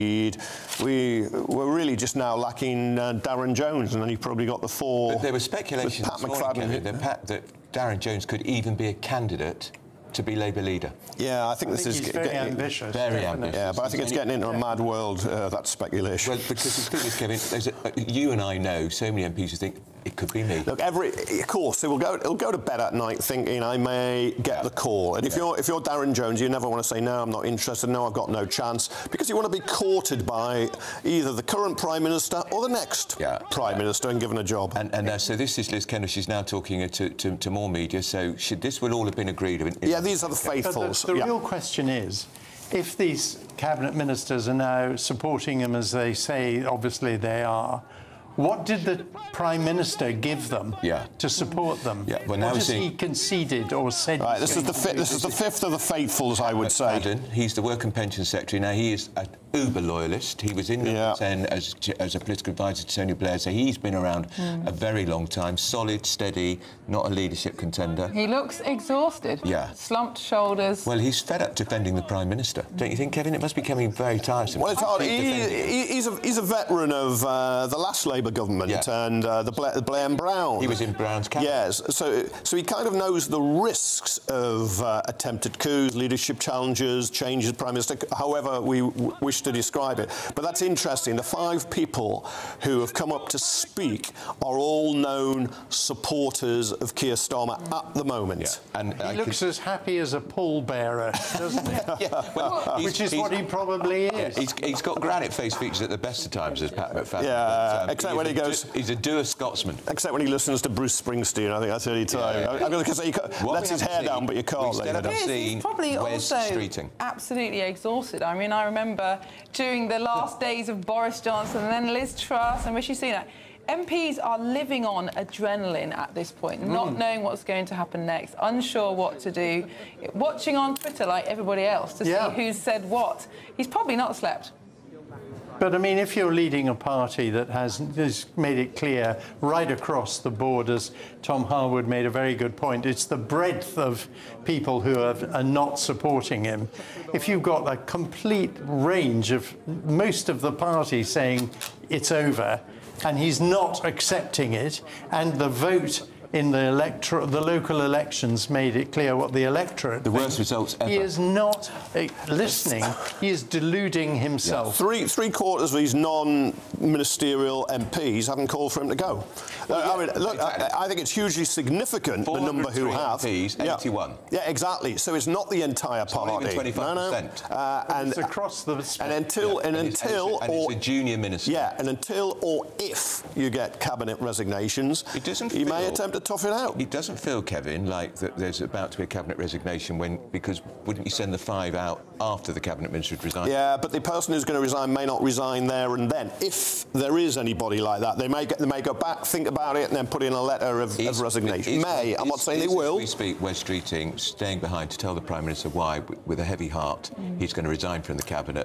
We were really just now lacking Darren Jones, and then you've probably got the four. But there was speculation this morning, Kevin, that Darren Jones could even be a candidate to be Labour leader. Yeah, I think this is very ambitious. Very ambitious. Yeah, but I think it's getting into a mad world, that speculation. Well, because the thing is, Kevin, you and I know so many MPs who think it could be me. Look, of course, it'll go to bed at night thinking I may get the call. And if you're Darren Jones, you never want to say no, I'm not interested. No, I've got no chance, because you want to be courted by either the current Prime Minister or the next Prime Minister and given a job. And so this is Liz Kendall. She's now talking to more media. So this will all have been agreed. These are the faithfuls. But the real question is, if these cabinet ministers are now supporting him as they say, obviously they are, what did the Prime Minister give them to support them? Yeah. Well, what has he conceded or said? Right, this is the fifth of the faithfuls, I would say. Madden, he's the Work and Pension Secretary. Now, he is an uber loyalist. He was in Number 10 as a political advisor to Tony Blair, so he's been around a very long time. Solid, steady, not a leadership contender. He looks exhausted. Yeah. Slumped shoulders. Well, he's fed up defending the Prime Minister. Don't you think, Kevin? It must be becoming very tiresome. Well, it's hard. He's a veteran of the last Labour government and the Blair and Brown. He was in Brown's cabinet. Yes, so he kind of knows the risks of attempted coups, leadership challenges, changes of Prime Minister, however we wish to describe it. But that's interesting. The 5 people who have come up to speak are all known supporters of Keir Starmer at the moment. Yeah. And he looks as happy as a pallbearer, doesn't he? Which is what he probably is. He's got granite face features at the best of times, as Pat McFadden. Yeah, except when he goes... He's a dour Scotsman. Except when he listens to Bruce Springsteen. I think that's the only time. I'm going to say he lets his hair down, but you can't let it down. He's probably also absolutely exhausted. I mean, I remember during the last days of Boris Johnson and then Liz Truss and Rishi Sunak, MPs are living on adrenaline at this point, not knowing what's going to happen next, unsure what to do, watching on Twitter like everybody else to see who's said what. He's probably not slept. But, I mean, if you're leading a party that has made it clear right across the board, as Tom Harwood made a very good point, it's the breadth of people who are not supporting him. If you've got a complete range of most of the party saying it's over, and he's not accepting it, and the vote in the local elections made it clear what the electorate... The worst results ever. He is not listening. He is deluding himself. Yeah. Three-quarters of these non-ministerial MPs haven't called for him to go. I mean, look, I think it's hugely significant, the number who have. MPs, 81. Yeah, exactly. So it's not the entire party. It's not even 25%. And it's across the spectrum. And it's a junior minister. Yeah, and until or if you get cabinet resignations, he may attempt to tough it out. It doesn't feel, Kevin, like that there's about to be a cabinet resignation because wouldn't you send the 5 out after the cabinet minister had resigned? Yeah, but the person who's going to resign may not resign there and then. If there is anybody like that, they may go back, think about it, and then put in a letter of resignation. I'm not saying they will. As we speak, Wes Streeting staying behind to tell the Prime Minister why, with a heavy heart, he's going to resign from the cabinet.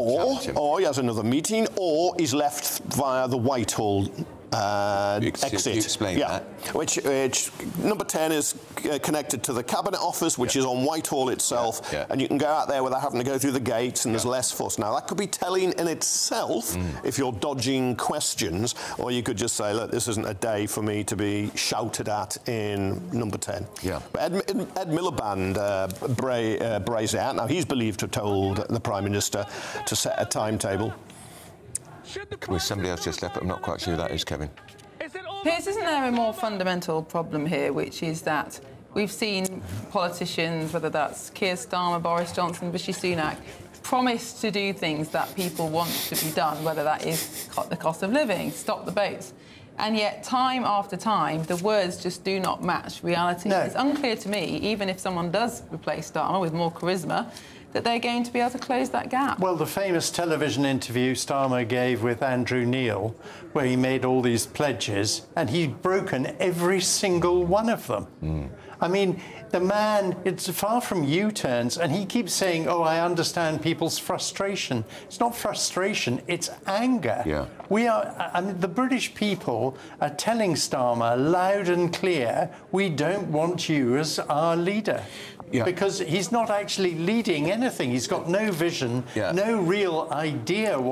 Or he has another meeting, or he's left via the Whitehall exit. You explain that. Which Number 10 is connected to the Cabinet Office, which is on Whitehall itself, and you can go out there without having to go through the gates, and there's less fuss. Now, that could be telling in itself if you're dodging questions, or you could just say, look, this isn't a day for me to be shouted at in Number 10. Yeah. But Ed Miliband brays it out. Now, he's believed to have told the Prime Minister to set a timetable. Well, somebody else just left, but I'm not quite sure who that is, Kevin. Piers, isn't there a more fundamental problem here, which is that we've seen politicians, whether that's Keir Starmer, Boris Johnson, Rishi Sunak, promise to do things that people want to be done, whether that is cut the cost of living, stop the boats. And yet, time after time, the words just do not match reality. No. It's unclear to me, even if someone does replace Starmer with more charisma, that they're going to be able to close that gap. Well, the famous television interview Starmer gave with Andrew Neil, where he made all these pledges, and he'd broken every single one of them. I mean, the man, it's far from U-turns, and he keeps saying, oh, I understand people's frustration. It's not frustration, it's anger. Yeah. I mean, the British people are telling Starmer loud and clear, we don't want you as our leader. because he's not actually leading anything. He's got no vision, no real idea